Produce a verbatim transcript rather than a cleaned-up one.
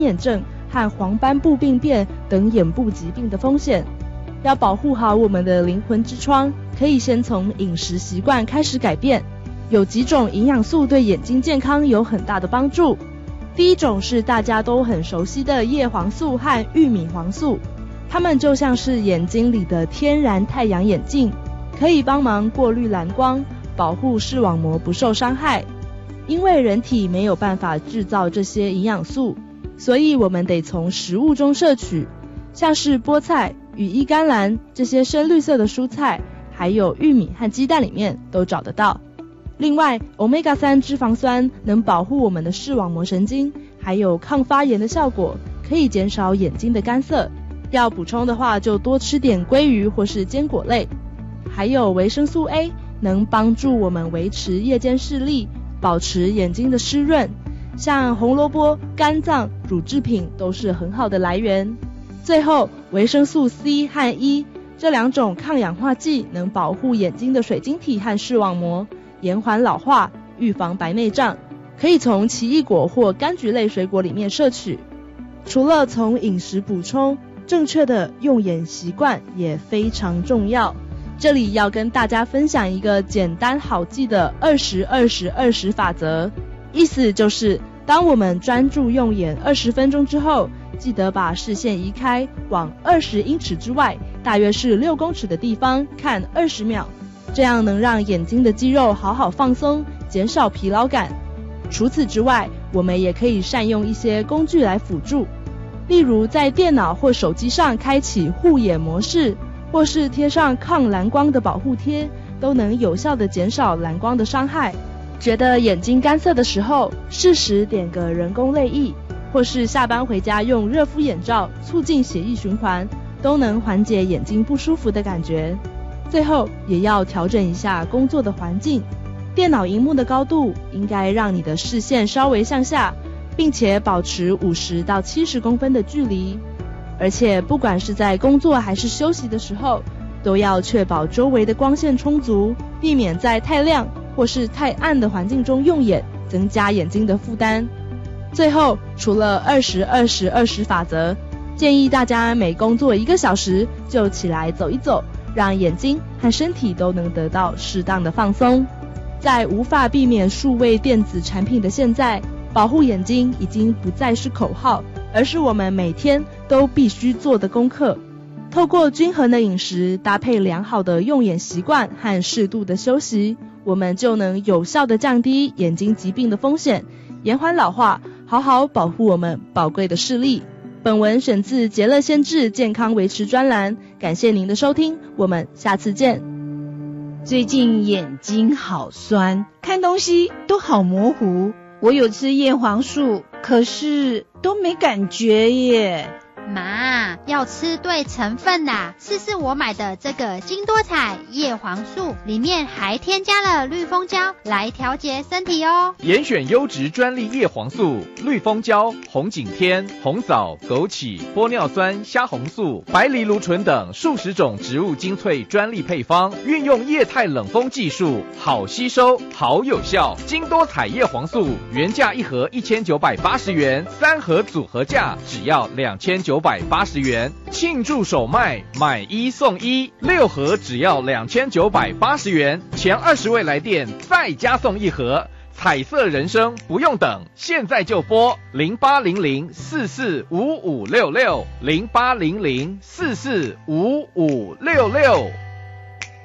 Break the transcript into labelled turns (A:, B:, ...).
A: 眼症和黄斑部病变等眼部疾病的风险。要保护好我们的灵魂之窗，可以先从饮食习惯开始改变。有几种营养素对眼睛健康有很大的帮助。第一种是大家都很熟悉的叶黄素和玉米黄素，它们就像是眼睛里的天然太阳眼镜，可以帮忙过滤蓝光，保护视网膜不受伤害。因为人体没有办法制造这些营养素，所以我们得从食物中摄取，像是菠菜、羽衣甘蓝这些深绿色的蔬菜，还有玉米和鸡蛋里面都找得到。另外 欧米伽三 脂肪酸能保护我们的视网膜神经，还有抗发炎的效果，可以减少眼睛的干涩。要补充的话，就多吃点鲑鱼或是坚果类。还有维生素 A 能帮助我们维持夜间视力，保持眼睛的湿润。像红萝卜、肝脏、乳制品都是很好的来源。最后维生素 C 和 E 这两种抗氧化剂能保护眼睛的水晶体和视网膜，延缓老化，预防白内障，可以从奇异果或柑橘类水果里面摄取。除了从饮食补充，正确的用眼习惯也非常重要。这里要跟大家分享一个简单好记的二十二十二十法则，意思就是当我们专注用眼二十分钟之后，记得把视线移开，往二十英尺之外，大约是六公尺的地方看二十秒，这样能让眼睛的肌肉好好放松，减少疲劳感。除此之外，我们也可以善用一些工具来辅助，例如在电脑或手机上开启护眼模式，或是贴上抗蓝光的保护贴，都能有效地减少蓝光的伤害。觉得眼睛干涩的时候，适时点个人工泪液，或是下班回家用热敷眼罩，促进血液循环，都能缓解眼睛不舒服的感觉。最后也要调整一下工作的环境，电脑萤幕的高度应该让你的视线稍微向下，并且保持五十到七十公分的距离。而且不管是在工作还是休息的时候，都要确保周围的光线充足，避免在太亮或是太暗的环境中用眼，增加眼睛的负担。最后，除了二十二十二十法则，建议大家每工作一个小时就起来走一走，让眼睛和身体都能得到适当的放松。在无法避免数位电子产品的现在，保护眼睛已经不再是口号，而是我们每天都必须做的功课。透过均衡的饮食，搭配良好的用眼习惯和适度的休息，我们就能有效地降低眼睛疾病的风险，延缓老化，好好保护我们宝贵的视力。本文选自杰乐先智健康维持专栏，感谢您的收听，我们下次见。
B: 最近眼睛好酸，看东西都好模糊，我有吃叶黄素，可是都没感觉耶。
C: 妈，要吃对成分啦，试试我买的这个金多彩叶黄素，里面还添加了绿蜂胶来调节身体哦。
D: 严选优质专利叶黄素、绿蜂胶、红景天、红枣、枸杞、玻尿酸、虾红素、白藜芦醇等数十种植物精粹专利配方，运用液态冷封技术，好吸收，好有效。金多彩叶黄素原价一盒一千九百八十元，三盒组合价只要两千九百八十元。庆祝首卖，买一送一，六盒只要两千九百八十元，前二十位来电再加送一盒。彩色人生不用等，现在就拨零八零零四四五五六六零八零零四四五五六六。